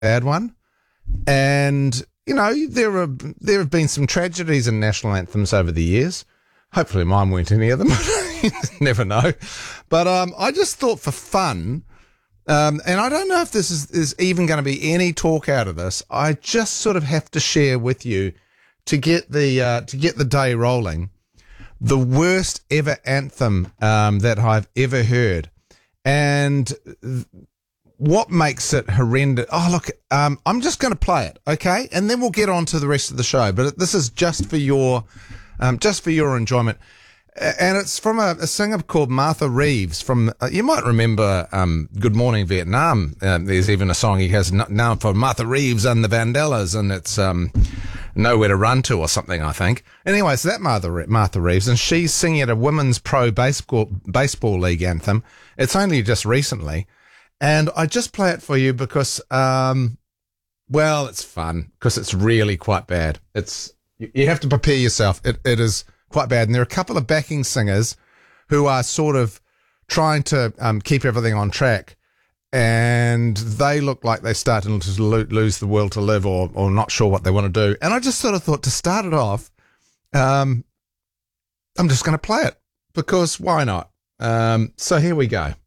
bad one. And, there have been some tragedies in national anthems over the years. Hopefully mine weren't any of them. You never know. But I just thought for fun, and I don't know if this is even going to be any talk out of this. I just sort of have to share with you to get the day rolling, the worst ever anthem that I've ever heard. And what makes it horrendous? Oh, look, I'm just going to play it, okay? And then we'll get on to the rest of the show. But this is just for your enjoyment. And it's from a singer called Martha Reeves from, you might remember Good Morning Vietnam. There's even a song he has now for Martha Reeves and the Vandellas, and it's Nowhere to Run To or something, I think. Anyway, so that Martha Reeves, and she's singing at a women's pro baseball league anthem. It's only just recently. And I just play it for you because, it's fun, because it's really quite bad. You have to prepare yourself. It is quite bad. And there are a couple of backing singers who are sort of trying to keep everything on track, and they look like they're starting to lose the will to live, or not sure what they want to do. And I just sort of thought, to start it off, I'm just going to play it, because why not? So here we go.